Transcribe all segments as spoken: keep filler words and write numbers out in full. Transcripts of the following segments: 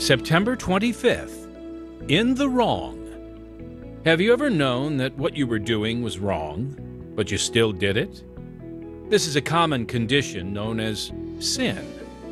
September twenty-fifth, In the Wrong. Have you ever known that what you were doing was wrong, but you still did it? This is a common condition known as sin.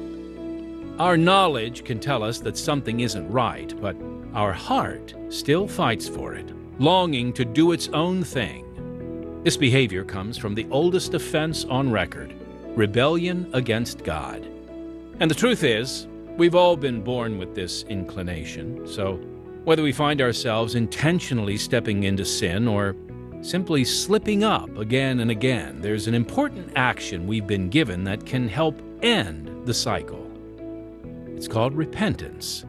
Our knowledge can tell us that something isn't right, but our heart still fights for it, longing to do its own thing. This behavior comes from the oldest offense on record, rebellion against God. And the truth is, we've all been born with this inclination, so whether we find ourselves intentionally stepping into sin or simply slipping up again and again, there's an important action we've been given that can help end the cycle. It's called repentance.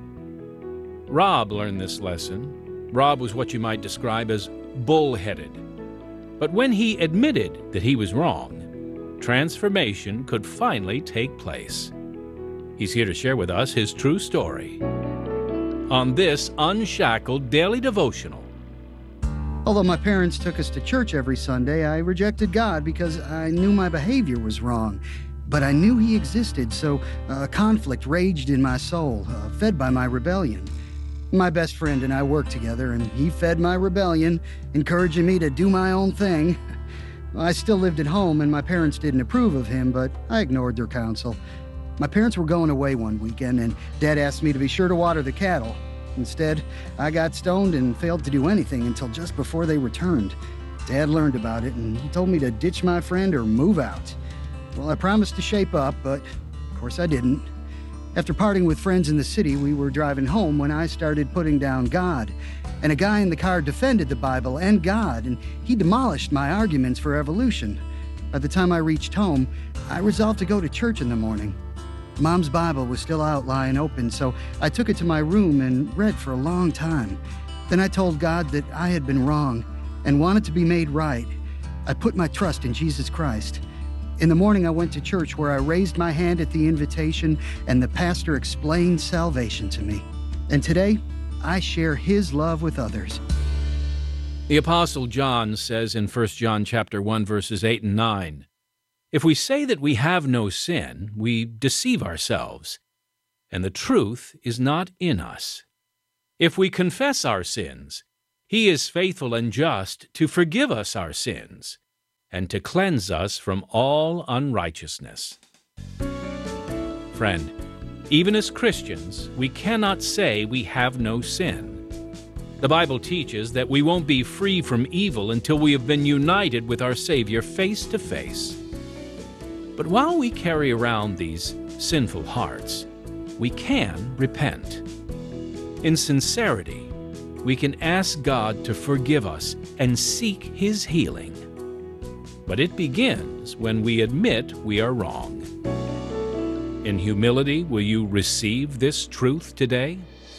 Rob learned this lesson. Rob was what you might describe as bullheaded. But when he admitted that he was wrong, transformation could finally take place. He's here to share with us his true story on this Unshackled Daily Devotional. Although my parents took us to church every Sunday, I rejected God because I knew my behavior was wrong. But I knew He existed, so a conflict raged in my soul, uh, fed by my rebellion. My best friend and I worked together, and he fed my rebellion, encouraging me to do my own thing. I still lived at home, and my parents didn't approve of him, but I ignored their counsel. My parents were going away one weekend, and Dad asked me to be sure to water the cattle. Instead, I got stoned and failed to do anything until just before they returned. Dad learned about it, and he told me to ditch my friend or move out. Well, I promised to shape up, but of course I didn't. After parting with friends in the city, we were driving home when I started putting down God. And a guy in the car defended the Bible and God, and he demolished my arguments for evolution. By the time I reached home, I resolved to go to church in the morning. Mom's Bible was still out lying open, so I took it to my room and read for a long time. Then I told God that I had been wrong and wanted to be made right. I put my trust in Jesus Christ. In the morning, I went to church where I raised my hand at the invitation and the pastor explained salvation to me. And today, I share his love with others. The Apostle John says in First John chapter one, verses eight and nine, "If we say that we have no sin, we deceive ourselves, and the truth is not in us. If we confess our sins, He is faithful and just to forgive us our sins and to cleanse us from all unrighteousness." Friend, even as Christians, we cannot say we have no sin. The Bible teaches that we won't be free from evil until we have been united with our Savior face to face. But while we carry around these sinful hearts, we can repent. In sincerity, we can ask God to forgive us and seek His healing. But it begins when we admit we are wrong. In humility, will you receive this truth today?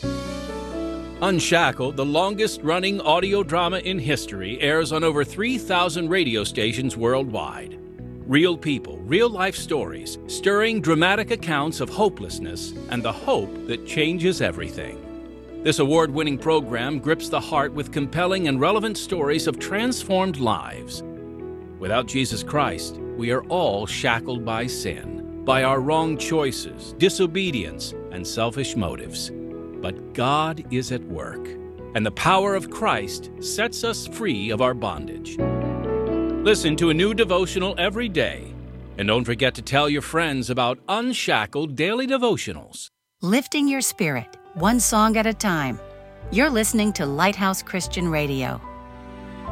Unshackled, the longest-running audio drama in history, airs on over three thousand radio stations worldwide. Real people, real-life stories, stirring dramatic accounts of hopelessness and the hope that changes everything. This award-winning program grips the heart with compelling and relevant stories of transformed lives. Without Jesus Christ, we are all shackled by sin, by our wrong choices, disobedience, and selfish motives. But God is at work, and the power of Christ sets us free of our bondage. Listen to a new devotional every day, and don't forget to tell your friends about Unshackled Daily Devotionals. Lifting your spirit, one song at a time. You're listening to Lighthouse Christian Radio.